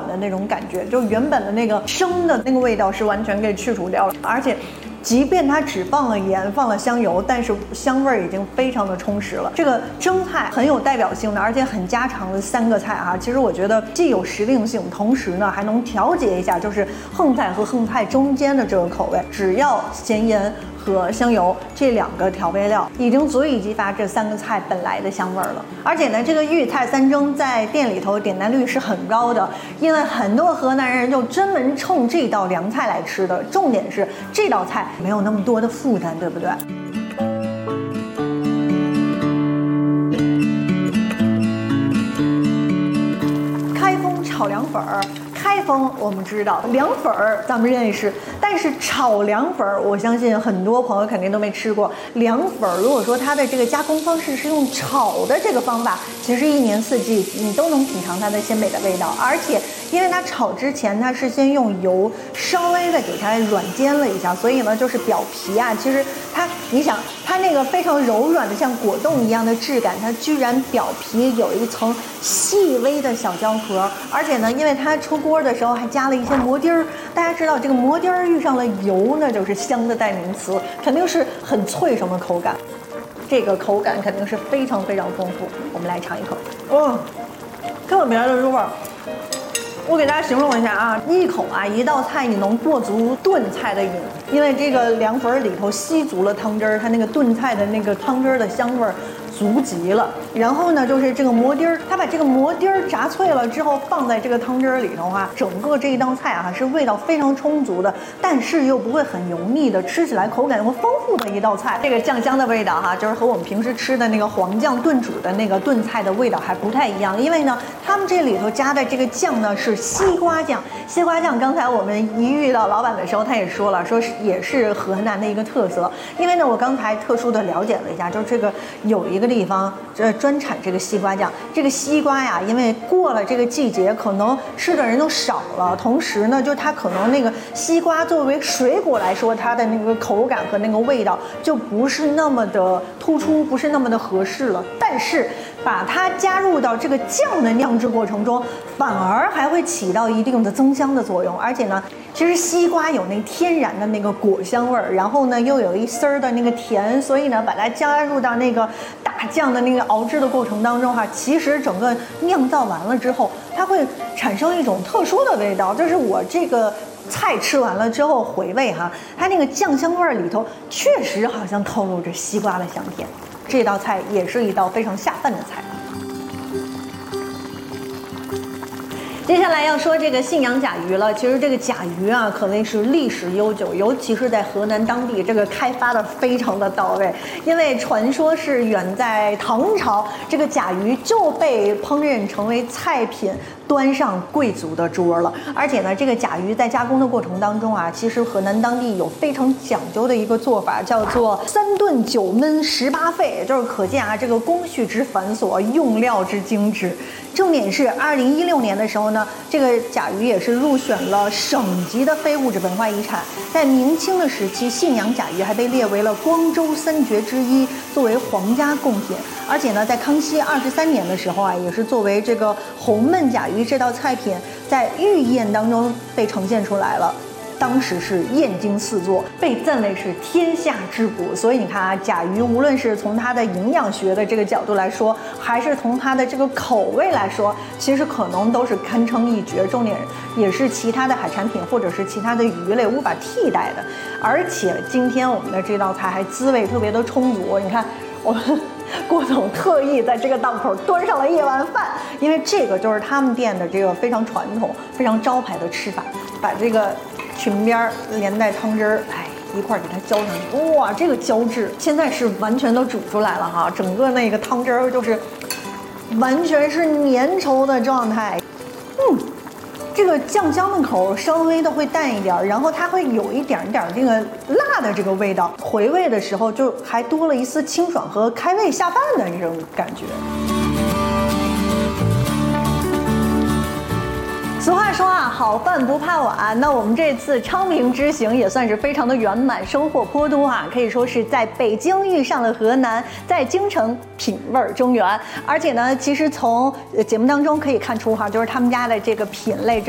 软的那种感觉，就原本的那个生的那个味道是完全给去除掉了，而且。即便它只放了盐、放了香油，但是香味已经非常的充实了。这个蒸菜很有代表性的，而且很家常的3个菜啊，其实我觉得既有时令性，同时呢还能调节一下，就是横菜和横菜中间的这个口味。只要咸盐和香油这2个调味料，已经足以激发这3个菜本来的香味了。而且呢，这个豫菜3蒸在店里头点单率是很高的，因为很多河南人就专门冲这道凉菜来吃的。重点是这道菜没有那么多的负担，对不对？开封炒凉粉儿。开封我们知道，凉粉儿咱们认识，但是炒凉粉儿，我相信很多朋友肯定都没吃过。凉粉儿如果说它的这个加工方式是用炒的这个方法，其实1年4季你都能品尝它的鲜美的味道。而且因为它炒之前它是先用油稍微的给它软煎了一下，所以呢就是表皮啊，其实你想它那个非常柔软的像果冻一样的质感，它居然表皮有一层细微的小胶壳，而且呢因为它出锅的时候还加了一些馍丁儿。大家知道这个馍丁儿遇上了油，那就是香的代名词，肯定是很脆生的口感。这个口感肯定是非常非常丰富。我们来尝一口，特别的入味。我给大家形容一下啊，一口啊，一道菜你能过足炖菜的瘾，因为这个凉粉里头吸足了汤汁儿，它那个炖菜的那个汤汁儿的香味儿足极了。然后呢，就是这个馍丁儿，它把这个馍丁儿炸脆了之后放在这个汤汁儿里头啊，整个这一道菜啊是味道非常充足的，但是又不会很油腻的，吃起来口感又丰富的一道菜。这个酱香的味道哈，就是和我们平时吃的那个黄酱炖煮的那个炖菜的味道还不太一样，因为呢，他们这里头加的这个酱呢是西瓜酱。西瓜酱刚才我们一遇到老板的时候，他也说了，说也是河南的一个特色。因为呢，我刚才特殊的了解了一下，就是这个有一个地方专产这个西瓜酱。这个西瓜呀，因为过了这个季节，可能吃的人都少了，同时呢，就它可能那个西瓜作为水果来说，它的那个口感和那个味道就不是那么的突出，不是那么的合适了。但是把它加入到这个酱的酿制过程中，反而还会起到一定的增香的作用。而且呢，其实西瓜有那天然的那个果香味儿，然后呢又有一丝儿的那个甜，所以呢把它加入到那个大酱的那个熬制的过程当中哈，其实整个酿造完了之后，它会产生一种特殊的味道，就是我这个菜吃完了之后回味哈，它那个酱香味儿里头确实好像透露着西瓜的香甜。这道菜也是一道非常下饭的菜。接下来要说这个信阳甲鱼了。其实这个甲鱼啊，可谓是历史悠久，尤其是在河南当地，这个开发的非常的到位。因为传说是远在唐朝，这个甲鱼就被烹饪成为菜品，端上贵族的桌了。而且呢，这个甲鱼在加工的过程当中啊，其实河南当地有非常讲究的一个做法，叫做3炖9焖18沸，就是可见啊，这个工序之繁琐，用料之精致。重点是2016年的时候呢，这个甲鱼也是入选了省级的非物质文化遗产。在明清的时期，信阳甲鱼还被列为了光州3绝之一，作为皇家贡品。而且呢，在康熙23年的时候啊，也是作为这个红焖甲鱼这道菜品，在御宴当中被呈现出来了。当时是燕京四座，被赞为是天下之谷。所以你看啊，甲鱼无论是从它的营养学的这个角度来说，还是从它的这个口味来说，其实可能都是堪称一绝。重点也是其他的海产品或者是其他的鱼类无法替代的。而且今天我们的这道菜还滋味特别的充足。你看，我们郭总特意在这个档口端上了一碗饭，因为这个就是他们店的这个非常传统、非常招牌的吃法，把这个裙边连带汤汁儿，一块给它浇上去。哇，这个浇制现在是完全都煮出来了哈，整个那个汤汁儿就是完全是粘稠的状态。这个酱香的口稍微的会淡一点，然后它会有一点点这个辣的这个味道，回味的时候就还多了一丝清爽和开胃下饭的这种感觉。俗话说啊，好饭不怕晚。那我们这次昌平之行也算是非常的圆满，收获颇多啊，可以说是在北京遇上了河南，在京城品味中原。而且呢，其实从节目当中可以看出哈，就是他们家的这个品类